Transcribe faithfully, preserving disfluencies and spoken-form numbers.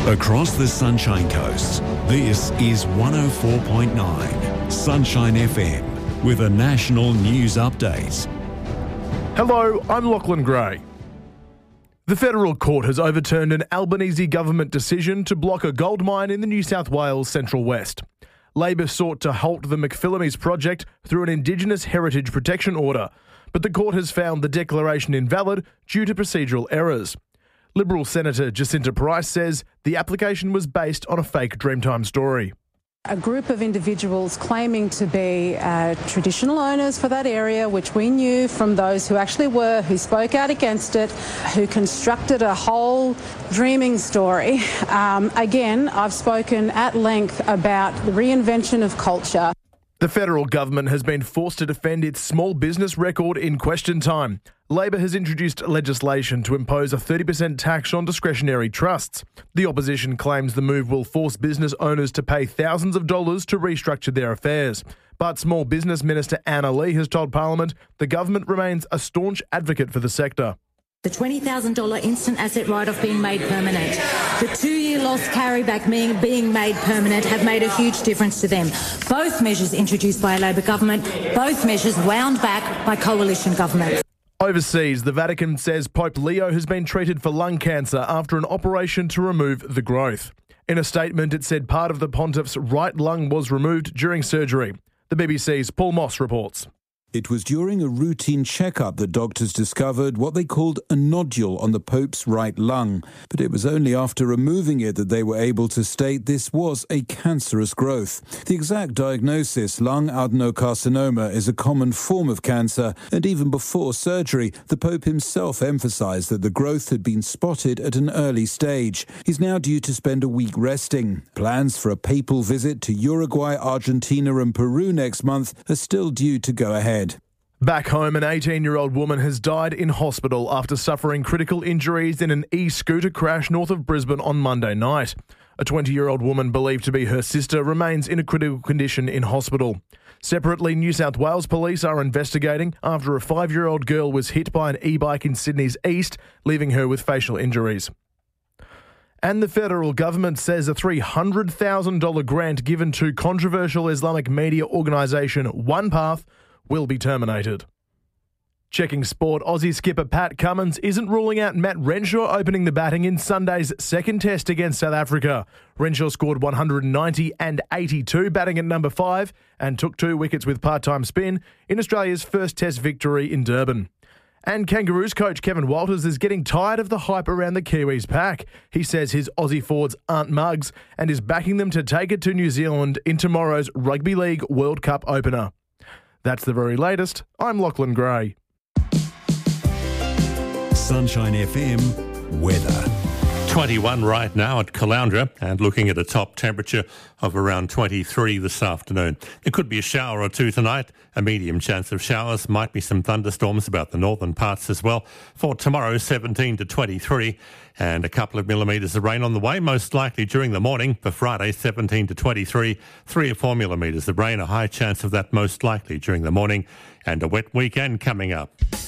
Across the Sunshine Coast, this is one oh four point nine Sunshine F M with a national news update. Hello, I'm Lachlan Gray. The federal court has overturned an Albanese government decision to block a gold mine in the New South Wales Central West. Labor sought to halt the McPhillamys project through an Indigenous Heritage Protection Order, but the court has found the declaration invalid due to procedural errors. Liberal Senator Jacinta Price says the application was based on a fake Dreamtime story. A group of individuals claiming to be uh, traditional owners for that area, which we knew from those who actually were, who spoke out against it, who constructed a whole dreaming story. Um, again, I've spoken at length about the reinvention of culture. The federal government has been forced to defend its small business record in question time. Labor has introduced legislation to impose a thirty percent tax on discretionary trusts. The opposition claims the move will force business owners to pay thousands of dollars to restructure their affairs. But Small Business Minister Anna Lee has told Parliament the government remains a staunch advocate for the sector. The twenty thousand dollars instant asset write-off being made permanent, the two-year loss carryback being, being made permanent have made a huge difference to them. Both measures introduced by a Labor government, both measures wound back by coalition governments. Overseas, the Vatican says Pope Leo has been treated for lung cancer after an operation to remove the growth. In a statement, it said part of the pontiff's right lung was removed during surgery. The B B C's Paul Moss reports. It was during a routine checkup that doctors discovered what they called a nodule on the Pope's right lung. But it was only after removing it that they were able to state this was a cancerous growth. The exact diagnosis, lung adenocarcinoma, is a common form of cancer. And even before surgery, the Pope himself emphasized that the growth had been spotted at an early stage. He's now due to spend a week resting. Plans for a papal visit to Uruguay, Argentina and Peru next month are still due to go ahead. Back home, an eighteen-year-old woman has died in hospital after suffering critical injuries in an e-scooter crash north of Brisbane on Monday night. A twenty-year-old woman believed to be her sister remains in a critical condition in hospital. Separately, New South Wales police are investigating after a five-year-old girl was hit by an e-bike in Sydney's east, leaving her with facial injuries. And the federal government says a three hundred thousand dollars grant given to controversial Islamic media organisation One Path will be terminated. Checking sport, Aussie skipper Pat Cummins isn't ruling out Matt Renshaw opening the batting in Sunday's second test against South Africa. Renshaw scored one hundred ninety and eighty-two, batting at number five, and took two wickets with part-time spin in Australia's first test victory in Durban. And Kangaroos coach Kevin Walters is getting tired of the hype around the Kiwis pack. He says his Aussie forwards aren't mugs and is backing them to take it to New Zealand in tomorrow's Rugby League World Cup opener. That's the very latest. I'm Lachlan Gray. Sunshine F M weather. twenty-one right now at Caloundra and looking at a top temperature of around twenty-three this afternoon. There could be a shower or two tonight, a medium chance of showers, might be some thunderstorms about the northern parts as well. For tomorrow, seventeen to twenty-three and a couple of millimetres of rain on the way, most likely during the morning. For Friday, seventeen to twenty-three, three or four millimetres of rain, a high chance of that most likely during the morning, and a wet weekend coming up.